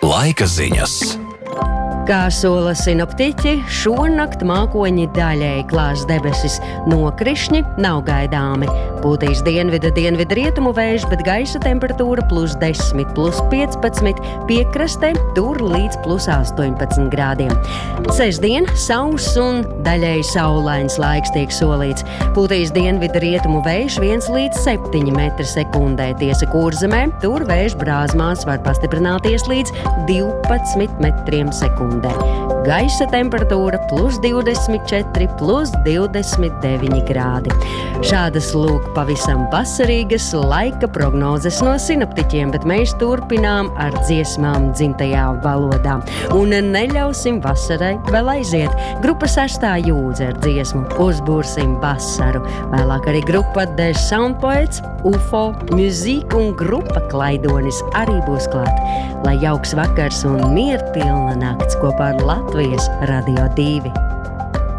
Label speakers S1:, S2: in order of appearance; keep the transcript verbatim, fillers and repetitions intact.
S1: Laika ziņas.
S2: Kā sola sinoptiķi, šonakt mākoņi daļēji klās debesis, nokrišņi nav gaidāmi. Pūtīs dienvida dienvidu rietumu vējš, bet gaisa temperatūra plus desmit, plus piecpadsmit, piekrastē tur līdz plus astoņpadsmit grādiem. Sestdien sauss un daļēji saulains laiks tiek solīts. Pūtīs dienvidu rietumu vējš viens līdz septiņi metri sekundē. Tiesa Kurzemē, tur vējš brāzmās var pastiprināties līdz divpadsmit metriem sekundē. Gaisa temperatūra plus divdesmit četri, plus divdesmit deviņi grādi. Šādas lūk pavisam vasarīgas laika prognozes no sinoptiķiem, bet mēs turpinām ar dziesmām dzimtajā valodā. Un neļausim vasarai vēl aiziet. Grupa Sestā jūdze ar dziesmu Uzbūrsim vasaru. Vēlāk arī grupa The Soundpoets, U F O, Music un grupa Klaidonis arī būs klāt. Lai jauks vakars un mierpilna nakts kopā ar Latvijas Radio divi.